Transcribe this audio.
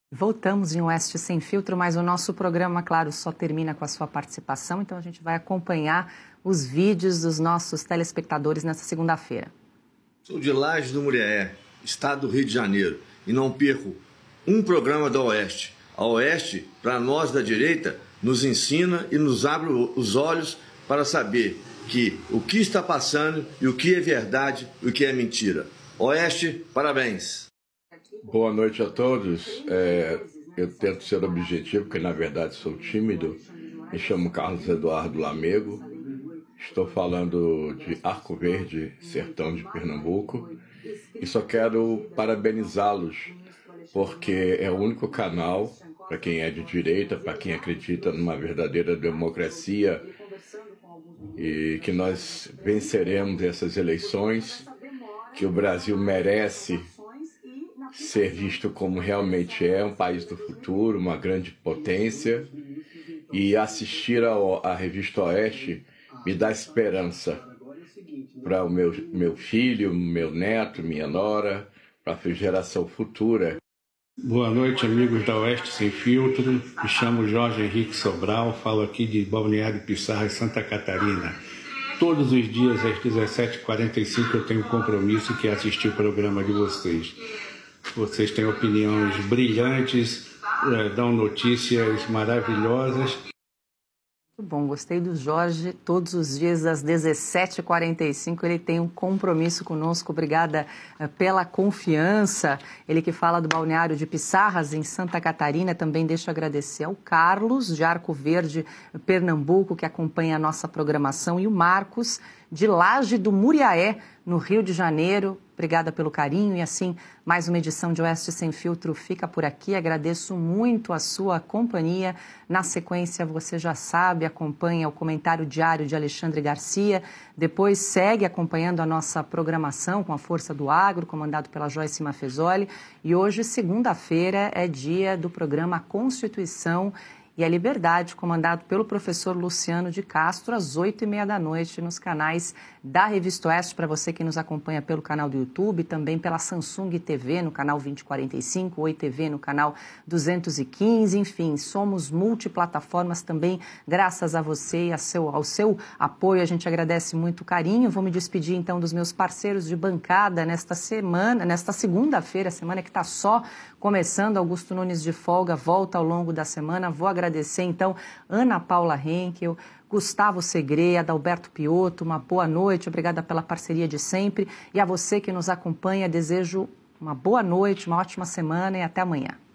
Voltamos em Oeste Sem Filtro, mas o nosso programa, claro, só termina com a sua participação, então a gente vai acompanhar os vídeos dos nossos telespectadores nessa segunda-feira. Sou de Lajes do Muriaé, estado do Rio de Janeiro, e não perco um programa da Oeste. A Oeste, para nós da direita, nos ensina e nos abre os olhos para saber que o que está passando e o que é verdade e o que é mentira. Oeste, parabéns! Boa noite a todos. Eu tento ser objetivo, porque na verdade sou tímido. Me chamo Carlos Eduardo Lamego. Estou falando de Arco Verde, sertão de Pernambuco. E só quero parabenizá-los, porque é o único canal, para quem é de direita, para quem acredita numa verdadeira democracia, e que nós venceremos essas eleições, que o Brasil merece ser visto como realmente é, um país do futuro, uma grande potência, e assistir à Revista Oeste me dá esperança para o meu filho, meu neto, minha nora, para a geração futura. Boa noite, amigos da Oeste Sem Filtro. Me chamo Jorge Henrique Sobral, falo aqui de Balneário Pissarras, Santa Catarina. Todos os dias, às 17h45, eu tenho um compromisso que é assistir o programa de vocês. Vocês têm opiniões brilhantes, dão notícias maravilhosas. Muito bom, gostei do Jorge. Todos os dias às 17h45 ele tem um compromisso conosco. Obrigada pela confiança. Ele que fala do Balneário de Pissarras, em Santa Catarina. Também deixo agradecer ao Carlos, de Arco Verde, Pernambuco, que acompanha a nossa programação, e o Marcos, de Laje do Muriaé, no Rio de Janeiro. Obrigada pelo carinho e assim, mais uma edição de Oeste Sem Filtro fica por aqui. Agradeço muito a sua companhia. Na sequência, você já sabe, acompanha o comentário diário de Alexandre Garcia. Depois segue acompanhando a nossa programação com a Força do Agro, comandado pela Joyce Maffezoli. E hoje, segunda-feira, é dia do programa Constituição e a Liberdade, comandado pelo professor Luciano de Castro, às 8h30 da noite, nos canais da Revista Oeste, para você que nos acompanha pelo canal do YouTube, também pela Samsung TV, no canal 2045, Oi TV, no canal 215, enfim, somos multiplataformas também, graças a você e ao seu apoio, a gente agradece muito o carinho. Vou me despedir, então, dos meus parceiros de bancada nesta segunda-feira, semana que está só começando. Augusto Nunes de folga, volta ao longo da semana. Vou agradecer, então, Ana Paula Henkel, Gustavo Segre, Adalberto Piotto, uma boa noite, obrigada pela parceria de sempre. E a você que nos acompanha, desejo uma boa noite, uma ótima semana e até amanhã.